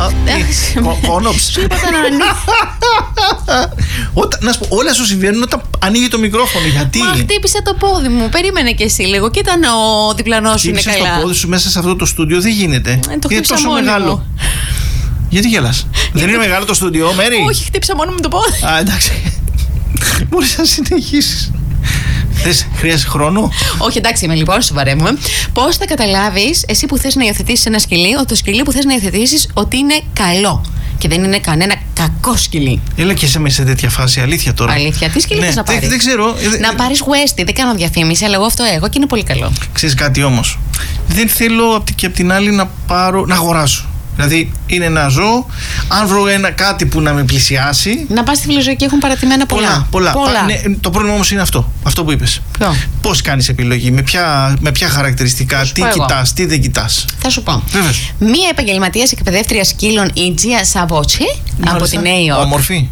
Κόνοψ. Σου είπα να ανοίγει. Να σου πω, όλα σου συμβαίνουν όταν ανοίγει το μικρόφωνο. Γιατί? Μα χτύπησε το πόδι μου. Περίμενε κι εσύ λίγο. Κοίτα ο διπλανός σου είναι καλά. Χτύπησε το πόδι σου μέσα σε αυτό το στούντιο, δεν γίνεται. Το είναι τόσο μεγάλο. Γιατί γελάς? Δεν είναι μεγάλο το στούντιο, Μέρη? Όχι, χτύπησα μόνο με το πόδι. Α, εντάξει. Μπορείς να συνεχίσεις. Χρειάζεται χρόνο? Όχι, εντάξει, είμαι λοιπόν, σοβαρεύουμε. Πώς θα καταλάβεις, εσύ που θες να υιοθετήσεις ένα σκυλί, ότι το σκυλί που θες να υιοθετήσεις ότι είναι καλό και δεν είναι κανένα κακό σκυλί? Έλα και είσαι μέσα σε τέτοια φάση, αλήθεια τώρα. Αλήθεια, τι σκυλί θες να πάρεις? Δεν ξέρω. Να πάρεις Westie, δεν κάνω διαφήμιση, αλλά εγώ αυτό έχω και είναι πολύ καλό. Ξέρεις κάτι όμως? Δεν θέλω και απ' την άλλη να αγοράσω. Δηλαδή είναι ένα ζώο. Αν βρω κάτι που να με πλησιάσει. Να πας στη φιλοζωική, έχουν παρατημένα πολλά. Ναι, το πρόβλημα όμως είναι αυτό που είπες. Ποιο? Πώς κάνεις επιλογή, με ποια χαρακτηριστικά, τι κοιτάς, τι δεν κοιτάς? Θα σου πω. Βέβαιως. Μία επαγγελματίας εκπαιδεύτρια σκύλων, η Τζία Σαβότσι, από τη Νέα Υόρκη. Όμορφη.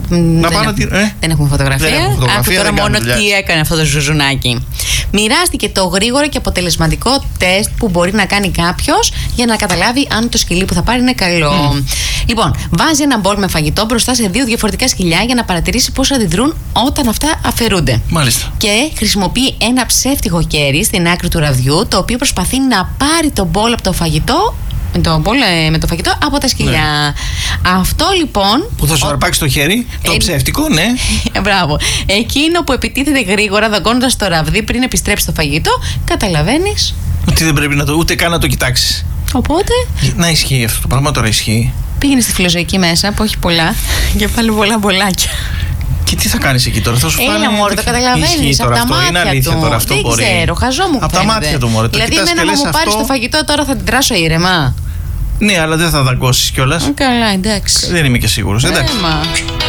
Δεν έχουμε φωτογραφία. Άκου τώρα μόνο τι έκανε αυτό το ζουζουνάκι. Μοιράστηκε το γρήγορο και αποτελεσματικό τεστ που μπορεί να κάνει κάποιος για να καταλάβει αν το σκυλί που θα πάρει είναι καλό. Λοιπόν, βάζει ένα μπολ με φαγητό μπροστά σε 2 διαφορετικά σκυλιά για να παρατηρήσει πώς αντιδρούν όταν αυτά αφαιρούνται. Μάλιστα. Και χρησιμοποιεί ένα ψεύτικο χέρι στην άκρη του ραβδιού, το οποίο προσπαθεί να πάρει το μπολ από το φαγητό. Με το φαγητό από τα σκυλιά. Ναι. Αυτό λοιπόν. Που θα σου αρπάξει το χέρι, το ψεύτικο, ναι. Μπράβο. Εκείνο που επιτίθεται γρήγορα, δαγκώνοντας το ραβδί πριν επιστρέψει στο φαγητό, καταλαβαίνεις ότι δεν πρέπει ούτε καν να το κοιτάξεις. Οπότε. Να ισχύει αυτό το πράγμα, τώρα ισχύει. Πήγαινε στη φιλοζωική μέσα που έχει πολλά και πάλι πολλά μπολάκια. Και τι θα κάνεις εκεί τώρα, θα σου φάνει? Έλα μωρέ, το καταλαβαίνεις από τα μάτια είναι αλήθεια του. Τώρα, αυτό δεν μπορεί. Ξέρω, χαζό μου από τα μάτια του μωρέ. Δηλαδή εμένα να μου πάρεις το φαγητό τώρα θα την τράσω ήρεμα. Ναι, αλλά δεν θα δαγκώσεις κιόλας. Καλά, εντάξει. Δεν είμαι και σίγουρος. Εντάξει.